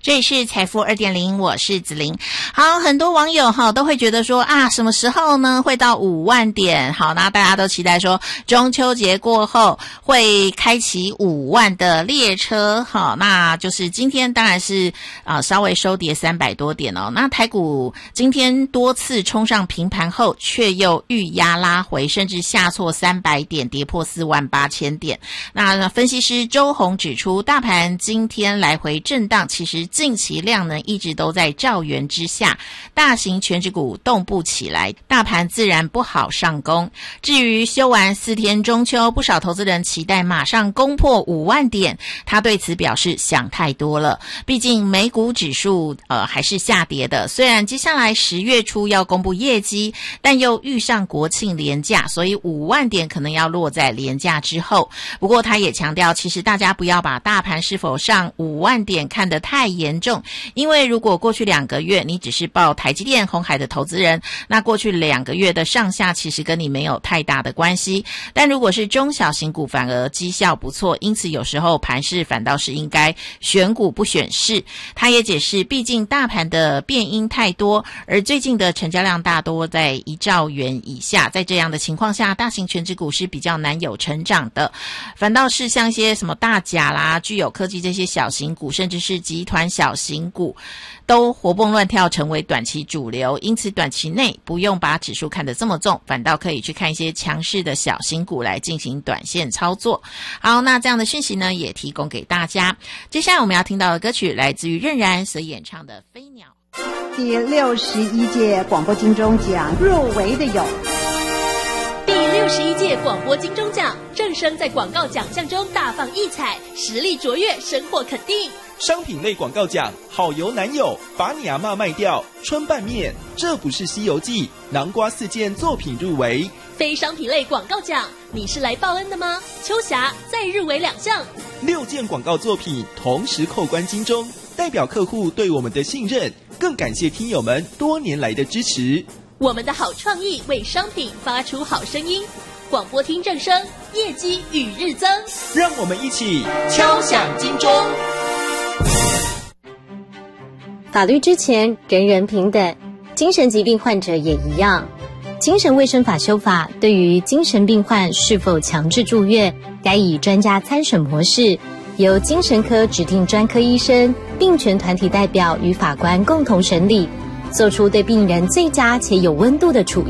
这里是财富 2.0， 我是子琳。好，很多网友都会觉得说啊，什么时候呢会到5万点？好，那大家都期待说中秋节过后会开启5万的列车。好，那就是今天当然是稍微收跌300多点哦。那台股今天多次冲上平盘后，却又遇压拉回，甚至下挫300点，跌破48000点。那分析师周鸿指出，大盘今天来回震荡，其实近期量能一直都在兆元之下，大型权值股动不起来，大盘自然不好上攻。至于休完4天中秋，不少投资人期待马上攻破5万点，他对此表示想太多了，毕竟美股指数还是下跌的，虽然接下来10月初要公布业绩，但又遇上国庆连假，所以5万点可能要落在连假之后。不过他也强调，其实大家不要把大盘是否上5万点看得太严重，因为如果过去2个月你只是抱台积电、鸿海的投资人，那过去2个月的上下其实跟你没有太大的关系。但如果是中小型股，反而绩效不错，因此有时候盘势反倒是应该选股不选市。他也解释，毕竟大盘的变因太多，而最近的成交量大多在1兆元以下，在这样的情况下，大型权值股是比较难有成长的，反倒是像一些什么大甲啦、具有科技这些小型股，甚至是集团小型股都活蹦乱跳，成为短期主流。因此短期内不用把指数看得这么重，反倒可以去看一些强势的小型股来进行短线操作。好，那这样的讯息呢也提供给大家。接下来我们要听到的歌曲来自于任然所演唱的《飞鸟》。 第61届广播金钟奖入围的有第61届广播金钟奖，正声在广告奖项中大放异彩，实力卓越，深获肯定。 商品类广告奖，好油男友，把你阿嬷卖掉，春拌面，这不是西游记，南瓜4件作品入围。 非商品类广告奖，你是来报恩的吗？秋霞再入围2项 ，6件广告作品同时扣关金钟，代表客户对我们的信任，更感谢听友们多年来的支持。 我们的好创意为商品发出好声音，广播听正声，业绩与日增。 让我们一起敲响金钟。 法律之前人人平等，精神疾病患者也一样。精神卫生法修法对于精神病患是否强制住院，该以专家参审模式，由精神科指定专科医生、病权团体代表与法官共同审理，做出对病人最佳且有温度的处